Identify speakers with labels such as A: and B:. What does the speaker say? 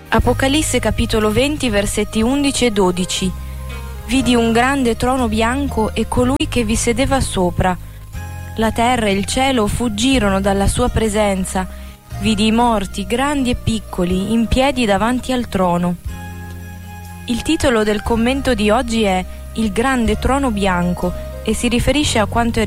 A: Apocalisse capitolo 20 versetti 11 e 12. Vidi un grande trono bianco e colui che vi sedeva sopra. La terra e il cielo fuggirono dalla sua presenza. Vidi i morti, grandi e piccoli, in piedi davanti al trono. Il titolo del commento di oggi è Il grande trono bianco e si riferisce a quanto è